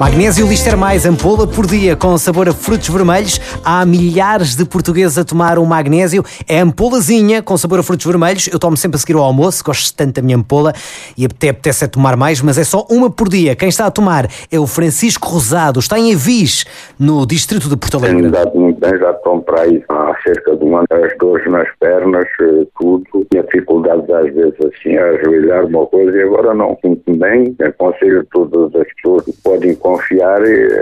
Magnésio Lister Mais, ampola por dia com sabor a frutos vermelhos. Há milhares de portugueses a tomar o magnésio. É ampolazinha com sabor a frutos vermelhos. Eu tomo sempre a seguir ao almoço, gosto tanto da minha ampola e até apetece tomar mais, mas é só uma por dia. Quem está a tomar é o Francisco Rosado, está em Avis, no distrito de Porto Alegre. Tenho dado muito bem, já tomo para aí há cerca de um ano, as dores nas pernas, tudo. Tinha dificuldades às vezes assim, a ajoelhar uma coisa e agora não. Sinto bem, aconselho todas as pessoas que podem confiar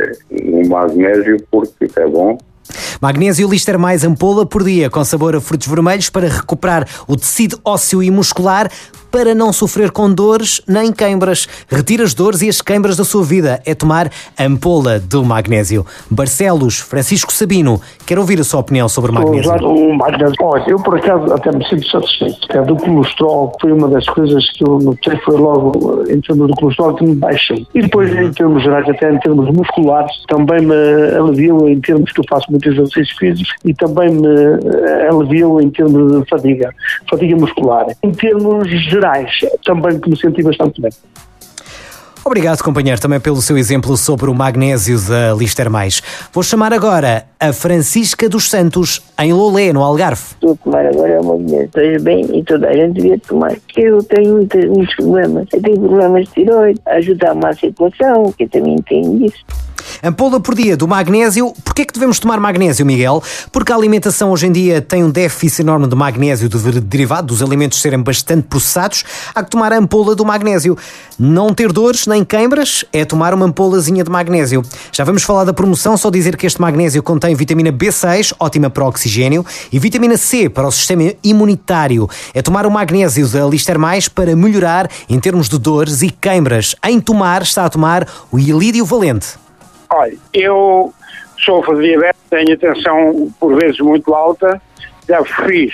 no magnésio porque é bom. Magnésio Lister Mais, ampola por dia com sabor a frutos vermelhos para recuperar o tecido ósseo e muscular, para não sofrer com dores nem queimbras. Retira as dores e as queimbras da sua vida. É tomar a ampola do magnésio. Barcelos, Francisco Sabino, quer ouvir a sua opinião sobre o magnésio? O magnésio. Olha, eu por acaso até me sinto satisfeito. É do colesterol, foi uma das coisas que eu notei, foi logo em termos do colesterol que me baixou. E depois em termos gerais, até em termos musculares, também me aliviou em termos que eu faço muitos exercícios físicos e também me aliviou em termos de fadiga muscular. Em termos gerais, também que me senti bastante bem. Obrigado, companheiro, também pelo seu exemplo sobre o magnésio da Lister Mais. Vou chamar agora a Francisca dos Santos, em Lolé, no Algarve. Estou a tomar agora o magnésio. Estou bem e toda a gente devia tomar. Que eu tenho muitos problemas. Eu tenho problemas de tiroide, ajuda-me à circulação, que eu também tenho isso. Ampola por dia do magnésio. Porquê é que devemos tomar magnésio, Miguel? Porque a alimentação hoje em dia tem um déficit enorme de magnésio derivado dos alimentos serem bastante processados. Há que tomar a ampola do magnésio. Não ter dores nem queimbras é tomar uma ampolazinha de magnésio. Já vamos falar da promoção, só dizer que este magnésio contém vitamina B6, ótima para o oxigênio, e vitamina C para o sistema imunitário. É tomar o magnésio da Lister Mais para melhorar em termos de dores e queimbras. Em tomar, está a tomar o Ilídio Valente. Olha, eu sofro de diabetes, tenho a tensão por vezes muito alta, já fiz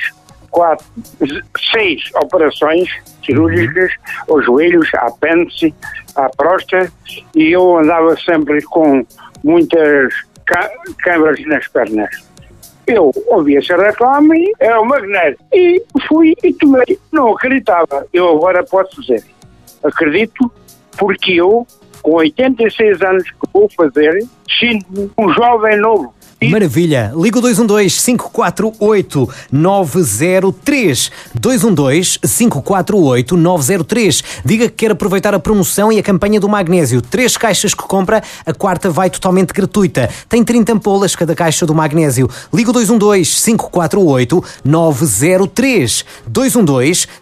6 operações cirúrgicas, aos joelhos, à apêndice, à próstata, e eu andava sempre com muitas câimbras nas pernas. Eu ouvi essa reclama e era o magnésio. E fui e tomei. Não acreditava. Eu agora posso dizer, acredito, porque eu, com 86 anos que vou fazer, sinto-me um jovem novo. Maravilha! Liga o 212-548-903. 212-548-903. Diga que quer aproveitar a promoção e a campanha do magnésio. 3 caixas que compra, a 4ª vai totalmente gratuita. Tem 30 ampolas cada caixa do magnésio. Liga o 212-548-903.